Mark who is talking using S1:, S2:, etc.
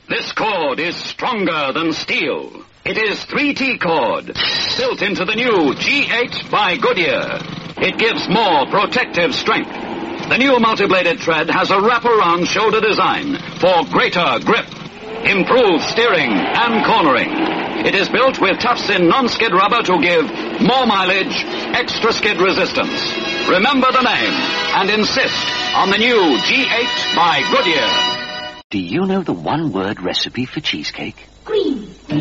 S1: This cord is stronger than steel. It is 3T cord, built into the new G8 by Goodyear. It gives more protective strength. The new multi-bladed thread has a wraparound shoulder design for greater grip, improved steering and cornering. It is built with tough-in non-skid rubber to give more mileage, extra skid resistance. Remember the name and insist on the new G8 by Goodyear.
S2: Do you know the one-word recipe for cheesecake?